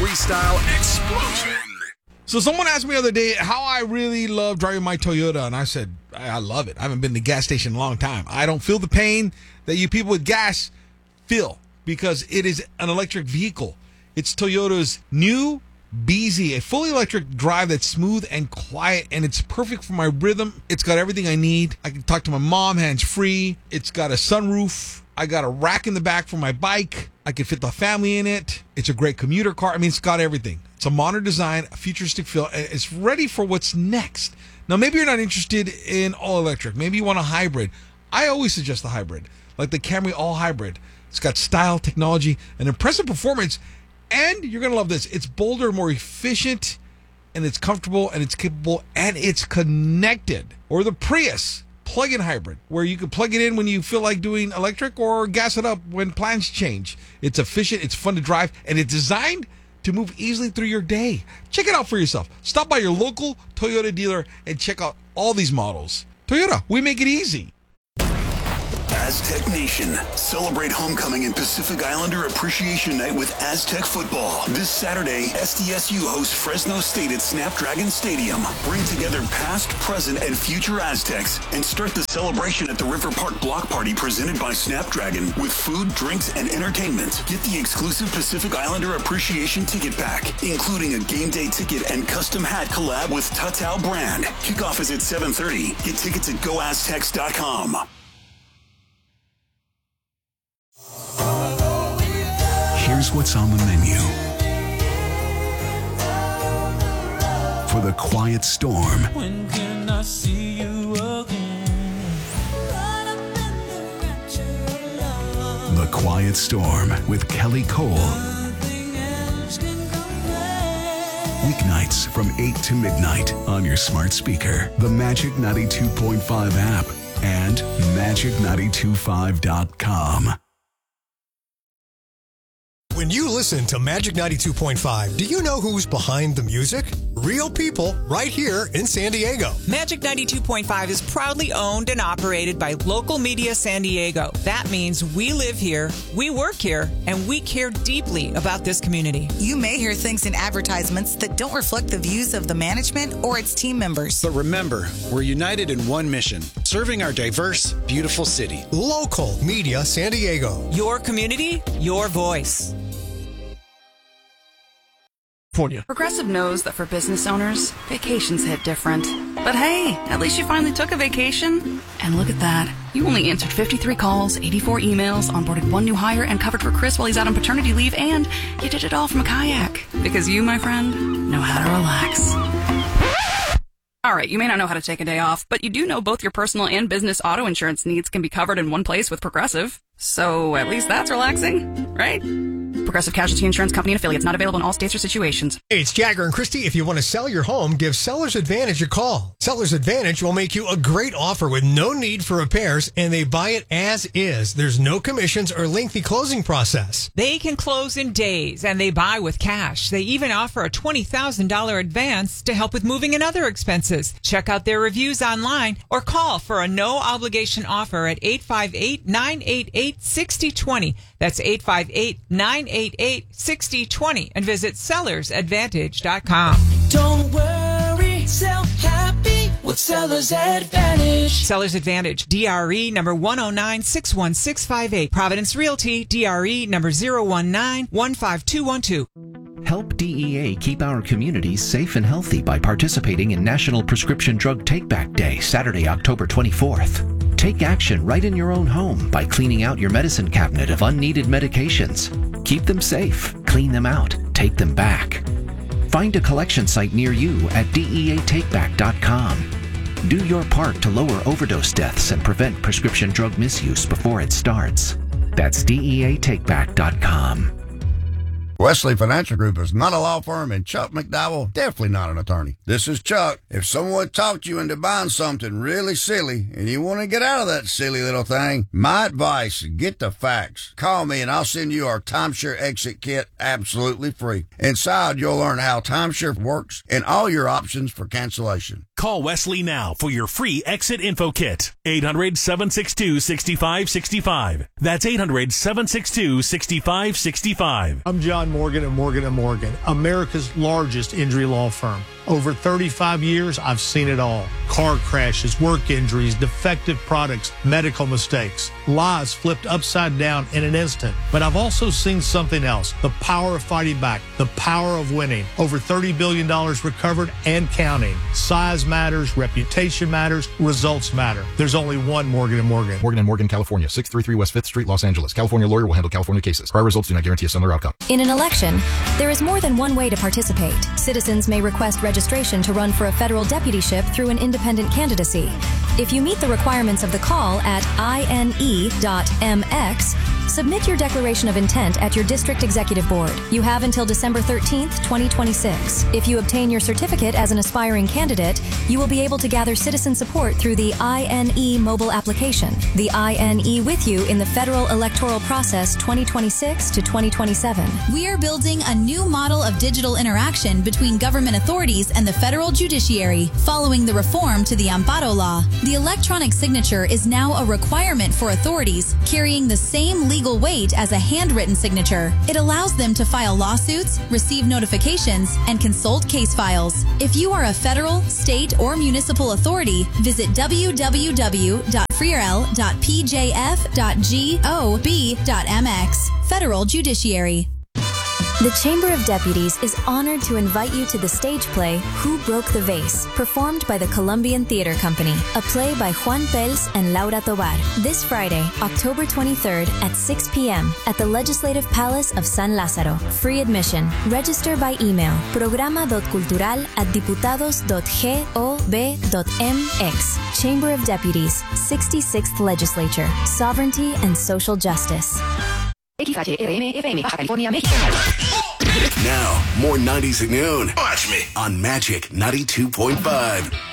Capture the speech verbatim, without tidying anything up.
freestyle explosion. So someone asked me the other day how I really love driving my Toyota, and I said, I I love it. I haven't been to the gas station in a long time. I don't feel the pain that you people with gas feel because it is an electric vehicle. It's Toyota's new B Z, a fully electric drive that's smooth and quiet, and it's perfect for my rhythm. It's got everything I need. I can talk to my mom hands-free. It's got a sunroof. I got a rack in the back for my bike. I can fit the family in it. It's a great commuter car. I mean, it's got everything. It's a modern design, a futuristic feel, and it's ready for what's next. Now, maybe you're not interested in all-electric. Maybe you want a hybrid. I always suggest the hybrid, like the Camry All-Hybrid. It's got style, technology, and impressive performance. And you're going to love this. It's bolder, more efficient, and it's comfortable, and it's capable, and it's connected. Or the Prius plug-in hybrid, where you can plug it in when you feel like doing electric or gas it up when plans change. It's efficient, it's fun to drive, and it's designed to move easily through your day. Check it out for yourself. Stop by your local Toyota dealer and check out all these models. Toyota, we make it easy. Aztec Nation, celebrate homecoming and Pacific Islander Appreciation Night with Aztec football. This Saturday, S D S U hosts Fresno State at Snapdragon Stadium. Bring together past, present, and future Aztecs and start the celebration at the River Park Block Party presented by Snapdragon with food, drinks, and entertainment. Get the exclusive Pacific Islander Appreciation Ticket Pack, including a game day ticket and custom hat collab with Tutau brand. Kickoff is at seven thirty. Get tickets at go aztecs dot com. Here's what's on the menu. For the quiet storm. When can I see you again? The Quiet Storm with Kelly Cole. Weeknights from eight to midnight on your smart speaker, the Magic ninety-two point five app, and magic nine two five dot com. When you listen to Magic ninety-two point five, do you know who's behind the music? Real people right here in San Diego. Magic ninety-two point five is proudly owned and operated by Local Media San Diego. That means we live here, we work here, and we care deeply about this community. You may hear things in advertisements that don't reflect the views of the management or its team members. But remember, we're united in one mission, serving our diverse, beautiful city. Local Media San Diego. Your community, your voice. California. Progressive knows that for business owners, vacations hit different. But hey, at least you finally took a vacation. And look at that. You only answered fifty-three calls, eighty-four emails, onboarded one new hire, and covered for Chris while he's out on paternity leave, and you did it all from a kayak. Because you, my friend, know how to relax. All right, you may not know how to take a day off, but you do know both your personal and business auto insurance needs can be covered in one place with Progressive. So at least that's relaxing, right? Progressive Casualty Insurance Company and affiliates, not available in all states or situations. Hey, it's Jagger and Christy. If you want to sell your home, give Sellers Advantage a call. Sellers Advantage will make you a great offer with no need for repairs, and they buy it as is. There's no commissions or lengthy closing process. They can close in days, and they buy with cash. They even offer a twenty thousand dollars advance to help with moving and other expenses. Check out their reviews online or call for a no-obligation offer at eight five eight, nine eight eight, six zero two zero. That's eight five eight, nine eight eight, six zero two zero, and visit sellers advantage dot com. Don't worry, sell happy with Sellers Advantage. Sellers Advantage, D R E number one oh nine, six one six five eight. Providence Realty, D R E number zero one nine, one five two one two. Help D E A keep our communities safe and healthy by participating in National Prescription Drug Take-Back Day, Saturday, October twenty-fourth. Take action right in your own home by cleaning out your medicine cabinet of unneeded medications. Keep them safe, clean them out, take them back. Find a collection site near you at D E A take back dot com. Do your part to lower overdose deaths and prevent prescription drug misuse before it starts. That's D E A take back dot com. Wesley Financial Group is not a law firm, and Chuck McDowell definitely not an attorney. This is Chuck. If someone talked you into buying something really silly and you want to get out of that silly little thing, my advice, get the facts. Call me and I'll send you our timeshare exit kit absolutely free. Inside, you'll learn how timeshare works and all your options for cancellation. Call Wesley now for your free exit info kit. eight hundred, seven six two, six five six five. That's eight hundred, seven six two, six five six five. I'm John Morgan and Morgan and Morgan, America's largest injury law firm. Over thirty-five years, I've seen it all. Car crashes, work injuries, defective products, medical mistakes, lives flipped upside down in an instant. But I've also seen something else, the power of fighting back, the power of winning. Over thirty billion dollars recovered and counting. Size matters, reputation matters, results matter. There's only one Morgan and Morgan. Morgan and Morgan, California, six thirty-three West fifth Street, Los Angeles. California lawyer will handle California cases. Prior results do not guarantee a similar outcome. In an election, there is more than one way to participate. Citizens may request registration to run for a federal deputyship through an independent candidacy. If you meet the requirements of the call at I N E dot M X, submit your declaration of intent at your district executive board. You have until December thirteenth, twenty twenty-six. If you obtain your certificate as an aspiring candidate, you will be able to gather citizen support through the I N E mobile application. The I N E with you in the federal electoral process twenty twenty-six to twenty twenty-seven. We are building a new model of digital interaction between government authorities and the federal judiciary, following the reform to the Amparo Law. The electronic signature is now a requirement for authorities, carrying the same legal weight as a handwritten signature. It allows them to file lawsuits, receive notifications, and consult case files. If you are a federal, state, or municipal authority, visit w w w dot freerl dot p j f dot gov dot m x. Federal Judiciary. The Chamber of Deputies is honored to invite you to the stage play Who Broke the Vase, performed by the Colombian Theater Company, a play by Juan Pels and Laura Tovar, this Friday, October twenty-third at six p.m. at the Legislative Palace of San Lázaro. Free admission. Register by email programa dot cultural at diputados dot gov dot m x. Chamber of Deputies, sixty-sixth Legislature, Sovereignty and Social Justice. Now, more nineties at noon. Watch me on Magic ninety-two point five.